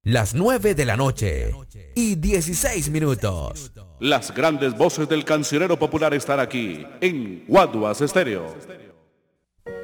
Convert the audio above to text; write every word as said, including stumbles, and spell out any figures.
Las nueve de la noche y dieciséis minutos. Las grandes voces del cancionero popular están aquí en Guaduas Estéreo.